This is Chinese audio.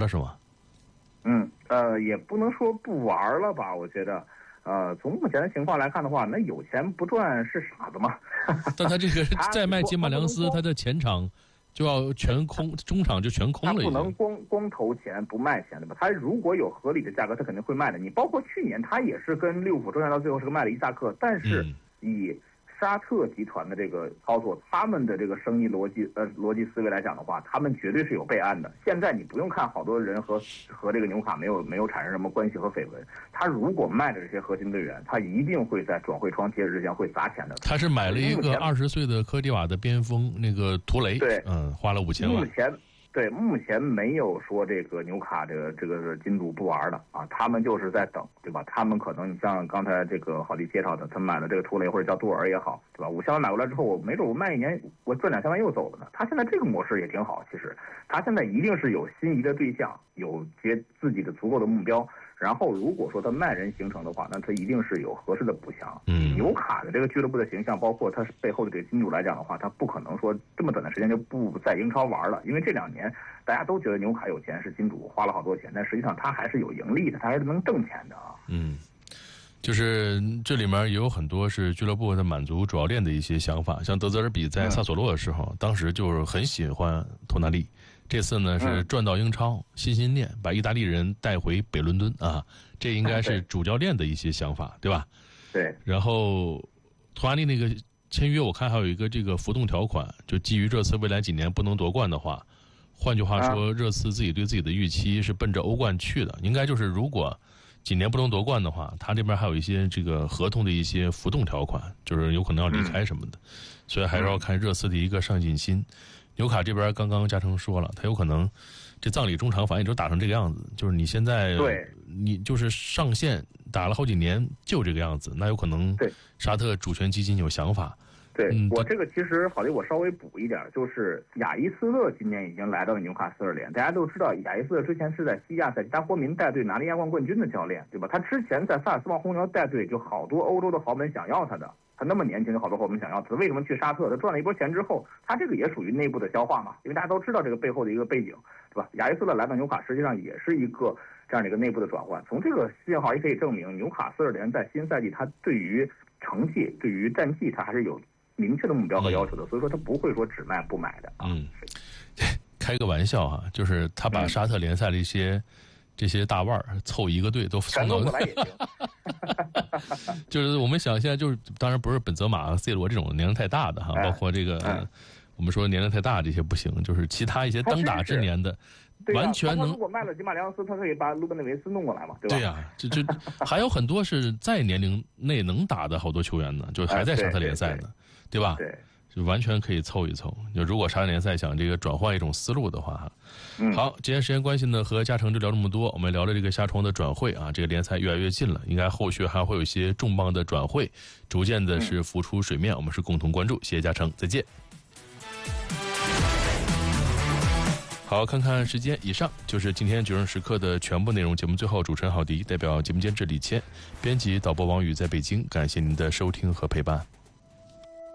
了是吗？ 也不能说不玩了吧，我觉得。从目前的情况来看的话，那有钱不赚是傻子嘛。 但他这个再卖金马良斯，他的前场就要全空，中场就全空了。 他不能光投钱不卖钱，对吧？他如果有合理的价格，他肯定会卖的。你包括去年他也是跟利物浦周旋到最后是个卖了伊萨克，但是以沙特集团的这个操作，他们的这个生意逻辑思维来讲的话，他们绝对是有备案的。现在你不用看好多人和这个纽卡没有产生什么关系和绯闻，他如果卖的这些核心队员，他一定会在转会窗截止之前会砸钱的。 他是买了一个20岁的科迪瓦的边锋那个图雷， 对， 花了5000万。 目前没有说这个纽卡这个是金主不玩的啊，他们就是在等，对吧？他们可能你像刚才这个郝迪介绍的，他买了这个图雷或者叫杜尔也好，对吧？5000万买过来之后，没准我卖1年，我赚2000万又走了呢。他现在这个模式也挺好，其实他现在一定是有心仪的对象，有自己的足够的目标。然后，如果说他卖人形成的话，那他一定是有合适的补强。纽卡的这个俱乐部的形象，包括他背后的这个金主来讲的话，他不可能说这么短的时间就不在英超玩了。因为这2年大家都觉得纽卡有钱，是金主花了好多钱，但实际上他还是有盈利的，他还是能挣钱的啊。 就是这里面也有很多是俱乐部在满足主教练的一些想法，像德泽尔比在萨索洛的时候，当时就是很喜欢托纳利。这次呢是转到英超，心心念把意大利人带回北伦敦啊，这应该是主教练的一些想法，对吧？ 对。 然后托纳利那个签约，我看还有一个这个浮动条款，就基于热刺未来几年不能夺冠的话，换句话说，热刺自己对自己的预期是奔着欧冠去的，应该就是如果几年不能夺冠的话，他这边还有一些这个合同的一些浮动条款，就是有可能要离开什么的，所以还是要看热刺的一个上进心。纽卡这边刚刚嘉诚说了，他有可能这葬礼中场反正就打成这个样子，就是你现在你就是上线打了好几年就这个样子，那有可能沙特主权基金有想法。 对，我这个其实好像我稍微补一点，就是亚伊斯勒今年已经来到了纽卡斯尔联。大家都知道，亚伊斯勒之前是在西亚在加霍民带队拿了亚冠冠军的教练，对吧？他之前在萨尔斯堡红牛带队，就好多欧洲的豪门想要他的。他那么年轻，有好多豪门想要他，为什么去沙特？他赚了一波钱之后，他这个也属于内部的消化嘛，因为大家都知道这个背后的一个背景，对吧？亚伊斯勒来到纽卡，实际上也是一个这样的一个内部的转换。从这个信号也可以证明，纽卡斯尔联在新赛季他对于成绩、对于战绩，他还是有明确的目标和要求的，所以说他不会说只卖不买的啊。 开个玩笑哈，就是他把沙特联赛的这些大腕凑一个队都送到过来也行。 就是我们想现在就是当然不是本泽马、C 罗这种年龄太大的哈，包括这个我们说年龄太大这些不行，就是其他一些当打之年的。完全能。 如果卖了吉马良斯，他可以把鲁本内维斯弄过来嘛，对吧？ 对呀，就还有很多是在年龄内能打的好多球员呢，就还在沙特联赛呢，对吧？ 对， 就完全可以凑一凑。就如果沙特联赛想这个转换一种思路的话，好，今天时间关系呢，和嘉诚就聊这么多，我们聊了这个夏窗的转会啊，这个联赛越来越近了，应该后续还会有一些重磅的转会，逐渐的是浮出水面，我们是共同关注。谢谢嘉诚，再见。好，看看时间，以上就是今天9人时刻的全部内容。节目最后，主持人郝迪代表节目监制李谦，编辑导播王宇在北京，感谢您的收听和陪伴。